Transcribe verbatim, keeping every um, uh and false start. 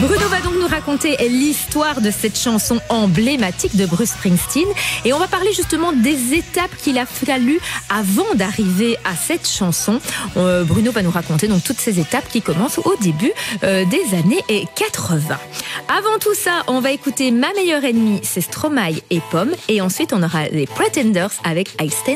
Bruno va donc nous raconter l'histoire de cette chanson emblématique de Bruce Springsteen et on va parler justement des étapes qu'il a fallu avant d'arriver à cette chanson. Euh, Bruno va nous raconter donc toutes ces étapes qui commencent au début euh, des années quatre-vingts. Avant tout ça, on va écouter Ma meilleure ennemie, c'est Stromae et Pomme, et ensuite on aura les Pretenders avec I Stand